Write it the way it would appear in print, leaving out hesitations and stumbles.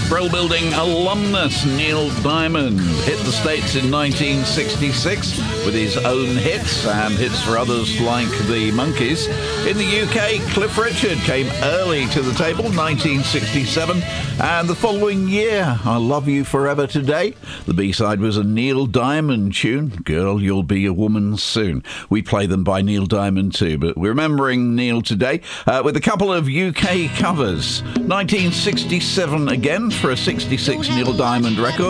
Brill Building alumnus Neil Diamond hit the States in 1966 with his own hits and hits for others like the Monkees. In the UK, Cliff Richard came early to the table, 1967, and the following year, I Love You Forever Today. The B-side was a Neil Diamond tune, Girl, You'll Be a Woman Soon. We play them by Neil Diamond too, but we're remembering Neil today with a couple of UK covers. 1967 again for a 66 Neil Diamond record.